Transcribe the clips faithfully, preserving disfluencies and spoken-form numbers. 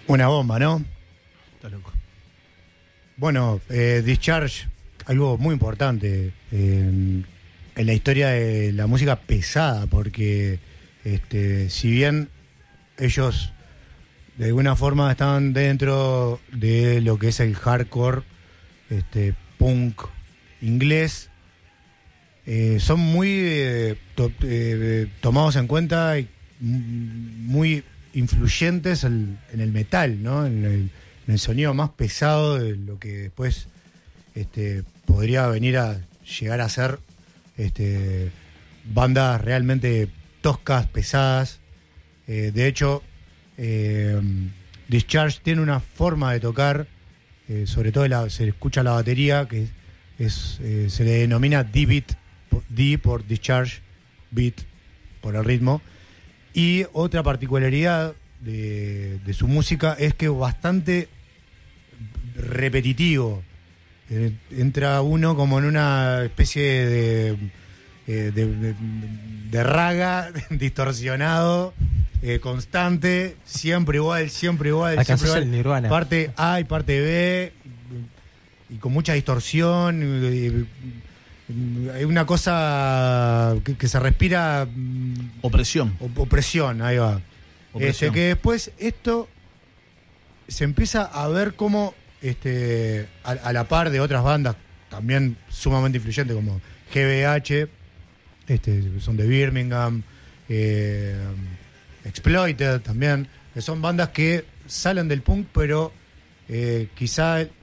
Una bomba, ¿no? Está loco. Bueno, eh, Discharge, algo muy importante eh, en la historia de la música pesada, porque este, si bien ellos de alguna forma estaban dentro de lo que es el hardcore este, punk inglés, eh, son muy eh, to, eh, tomados en cuenta y muy influyentes en, en el metal, ¿no? En el, en el sonido más pesado de lo que después este, podría venir a llegar a ser este, bandas realmente toscas, pesadas. Eh, de hecho, eh, Discharge tiene una forma de tocar, eh, sobre todo la, se escucha la batería, que es, eh, se le denomina D-beat, D por Discharge, beat por el ritmo. Y otra particularidad de, de su música es que es bastante repetitivo. Eh, entra uno como en una especie de, de, de, de, de raga distorsionado, eh, constante, siempre igual, siempre igual, Acá siempre sos igual. el Nirvana. Parte A y parte B, y con mucha distorsión. Y, hay una cosa que, que se respira. Opresión. Opresión, ahí va. Opresión. Este, que después esto se empieza a ver como este, a, a la par de otras bandas también sumamente influyentes como G B H, este, que son de Birmingham, eh, Exploited también, que son bandas que salen del punk, pero eh, quizá eh,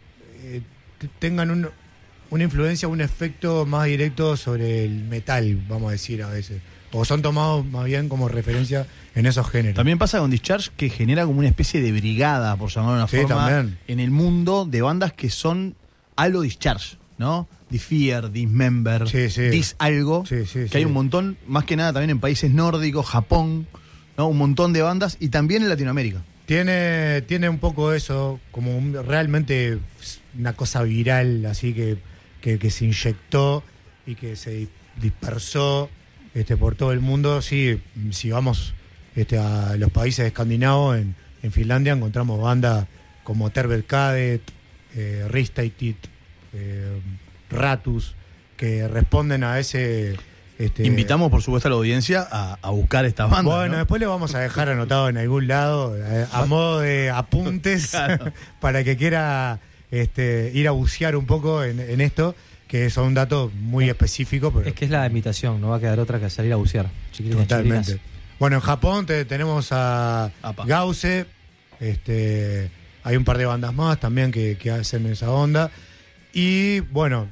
tengan un una influencia, un efecto más directo sobre el metal, vamos a decir a veces. O son tomados más bien como referencia en esos géneros. También pasa con Discharge que genera como una especie de brigada, por llamarlo de una Sí, forma, también. en el mundo de bandas que son algo Discharge, ¿no? Disfear, Dismember, Sí, sí. Dis algo, Sí, sí, que sí. hay un montón, más que nada también en países nórdicos, Japón, ¿no? Un montón de bandas y también en Latinoamérica. Tiene, tiene un poco eso, como un- realmente una cosa viral, así que, que, que se inyectó y que se di- dispersó este, por todo el mundo. Sí, si vamos este, a los países escandinavos, en, en Finlandia encontramos bandas como Tervel Cadet, eh, Ristated, eh, Ratus, que responden a ese... Este, Invitamos, por supuesto, a la audiencia a, a buscar estas bandas. Bueno, ¿no? después le vamos a dejar anotado en algún lado, eh, a modo de apuntes, Claro. para que quiera este, ir a bucear un poco en, en esto, que son datos muy específicos. Pero Es que es la imitación, no va a quedar otra que salir a bucear. Chiquilinas, totalmente. chiquilinas. Bueno, en Japón te- tenemos a Apa. Gause, este, hay un par de bandas más también que, que hacen esa onda. Y bueno,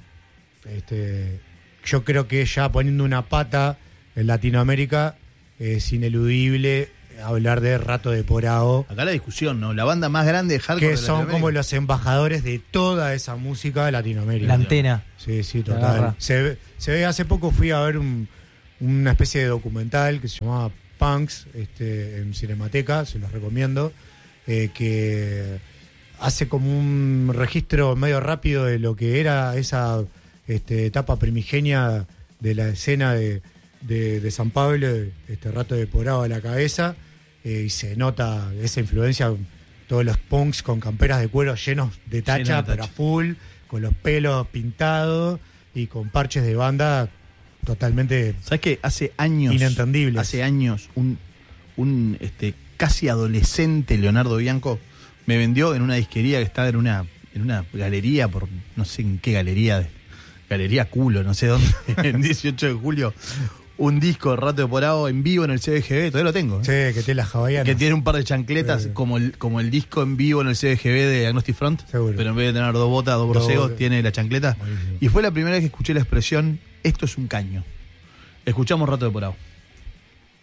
este, yo creo que ya poniendo una pata en Latinoamérica es ineludible hablar de Rato de Porao, Acá la discusión, ¿no? La banda más grande de hardcore que de son Latinoamérica. como los embajadores de toda esa música de Latinoamérica. La antena. Sí, sí, La total. garra. Se, ve- se ve, hace poco fui a ver un- una especie de documental que se llamaba Punks, este, en Cinemateca, se los recomiendo, eh, que hace como un registro medio rápido de lo que era esa este, etapa primigenia de la escena de, de, de San Pablo, este Rato de Porao a la cabeza, eh, y se nota esa influencia, todos los punks con camperas de cuero llenos de tacha, Lleno de tacha. pero a full, con los pelos pintados y con parches de banda totalmente ¿Sabes qué? Hace años. inentendibles. Hace años, un, un este, casi adolescente Leonardo Bianco me vendió en una disquería que estaba en una, en una galería, por no sé en qué galería, de- galería culo, no sé dónde, en dieciocho de julio, un disco de Rato de Porao en vivo en el C B G B, todavía lo tengo. ¿eh? Sí, que tiene las hawaianas. Que tiene un par de chancletas, Sí. como, el, como el disco en vivo en el C B G B de Agnostic Front, Seguro. pero en vez de tener dos botas, dos Dos borcegos, botas. tiene la chancleta. Buenísimo. Y fue la primera vez que escuché la expresión, esto es un caño. Escuchamos Rato de Porao.